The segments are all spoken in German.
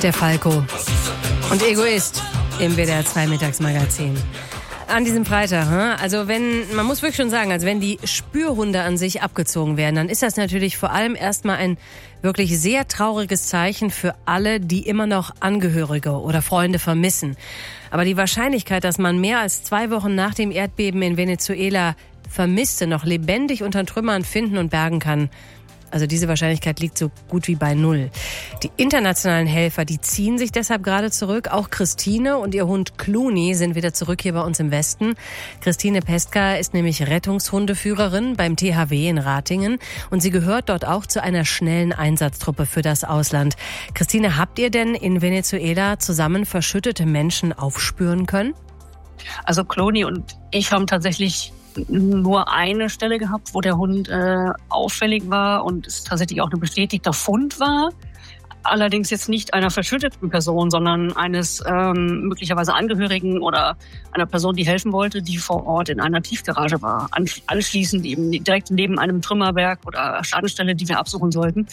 der Falco und Egoist im WDR 2 Mittagsmagazin. An diesem Freitag, also man muss wirklich schon sagen, also wenn die Spürhunde an sich abgezogen werden, dann ist das natürlich vor allem erstmal ein wirklich sehr trauriges Zeichen für alle, die immer noch Angehörige oder Freunde vermissen. Aber die Wahrscheinlichkeit, dass man mehr als 2 Wochen nach dem Erdbeben in Venezuela Vermisste noch lebendig unter Trümmern finden und bergen kann, also diese Wahrscheinlichkeit liegt so gut wie bei 0. Die internationalen Helfer, die ziehen sich deshalb gerade zurück. Auch Christine und ihr Hund Clooney sind wieder zurück hier bei uns im Westen. Christine Pestka ist nämlich Rettungshundeführerin beim THW in Ratingen. Und sie gehört dort auch zu einer schnellen Einsatztruppe für das Ausland. Christine, habt ihr denn in Venezuela zusammen verschüttete Menschen aufspüren können? Also Clooney und ich haben tatsächlich nur eine Stelle gehabt, wo der Hund auffällig war und es tatsächlich auch ein bestätigter Fund war. Allerdings jetzt nicht einer verschütteten Person, sondern eines möglicherweise Angehörigen oder einer Person, die helfen wollte, die vor Ort in einer Tiefgarage war. Anschließend eben direkt neben einem Trümmerberg oder Schadensstelle, die wir absuchen sollten.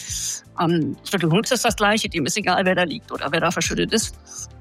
Für den Hund ist das Gleiche, dem ist egal, wer da liegt oder wer da verschüttet ist.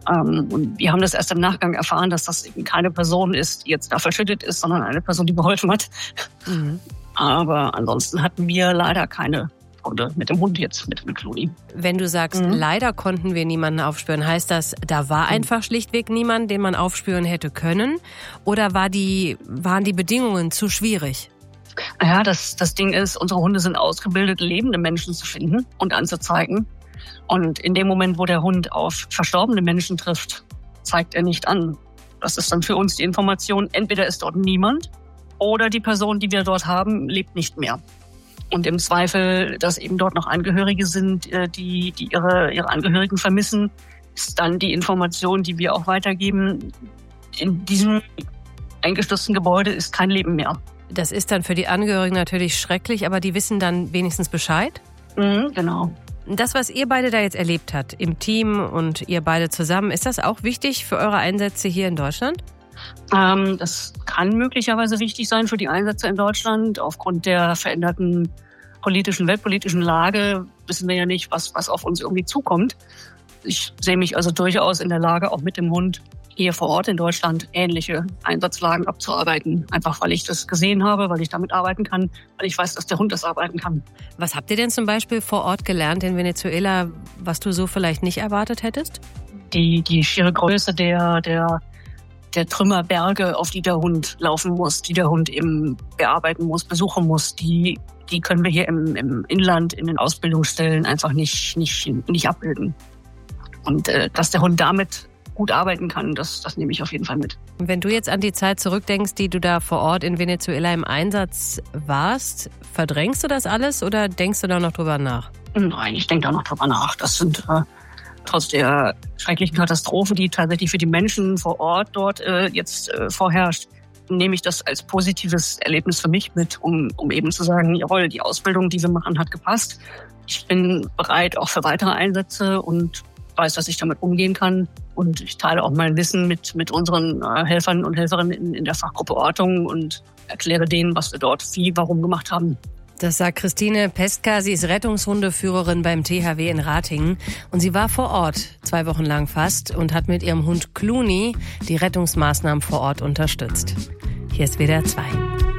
Und wir haben das erst im Nachgang erfahren, dass das eben keine Person ist, die jetzt da verschüttet ist, sondern eine Person, die geholfen hat. Mhm. Aber ansonsten hatten wir leider keine Funde mit dem Hund jetzt, mit dem Clooney. Wenn du sagst, leider konnten wir niemanden aufspüren, heißt das, da war einfach schlichtweg niemand, den man aufspüren hätte können? Oder waren die Bedingungen zu schwierig? Ja, das Ding ist, unsere Hunde sind ausgebildet, lebende Menschen zu finden und anzuzeigen. Und in dem Moment, wo der Hund auf verstorbene Menschen trifft, zeigt er nicht an. Das ist dann für uns die Information, entweder ist dort niemand oder die Person, die wir dort haben, lebt nicht mehr. Und im Zweifel, dass eben dort noch Angehörige sind, die ihre Angehörigen vermissen, ist dann die Information, die wir auch weitergeben. In diesem eingestürzten Gebäude ist kein Leben mehr. Das ist dann für die Angehörigen natürlich schrecklich, aber die wissen dann wenigstens Bescheid? Genau. Das, was ihr beide da jetzt erlebt habt, im Team und ihr beide zusammen, ist das auch wichtig für eure Einsätze hier in Deutschland? Das kann möglicherweise wichtig sein für die Einsätze in Deutschland. Aufgrund der veränderten weltpolitischen Lage wissen wir ja nicht, was auf uns irgendwie zukommt. Ich sehe mich also durchaus in der Lage, auch mit dem Hund hier vor Ort in Deutschland ähnliche Einsatzlagen abzuarbeiten. Einfach weil ich das gesehen habe, weil ich damit arbeiten kann, weil ich weiß, dass der Hund das arbeiten kann. Was habt ihr denn zum Beispiel vor Ort gelernt in Venezuela, was du so vielleicht nicht erwartet hättest? Die schiere Größe der Trümmerberge, auf die der Hund laufen muss, die der Hund eben bearbeiten muss, besuchen muss, die können wir hier im Inland, in den Ausbildungsstellen einfach nicht abbilden. Und dass der Hund damit gut arbeiten kann, das nehme ich auf jeden Fall mit. Wenn du jetzt an die Zeit zurückdenkst, die du da vor Ort in Venezuela im Einsatz warst, verdrängst du das alles oder denkst du da noch drüber nach? Nein, ich denke da noch drüber nach. Das sind trotz der schrecklichen Katastrophe, die tatsächlich für die Menschen vor Ort dort jetzt vorherrscht, nehme ich das als positives Erlebnis für mich mit, um eben zu sagen, jawohl, die Ausbildung, die wir machen, hat gepasst. Ich bin bereit auch für weitere Einsätze und weiß, dass ich damit umgehen kann. Und ich teile auch mein Wissen mit unseren Helfern und Helferinnen in der Fachgruppe Ortung und erkläre denen, was wir dort warum gemacht haben. Das sagt Christine Pestka. Sie ist Rettungshundeführerin beim THW in Ratingen. Und sie war vor Ort 2 Wochen lang fast und hat mit ihrem Hund Clooney die Rettungsmaßnahmen vor Ort unterstützt. Hier ist WDR 2.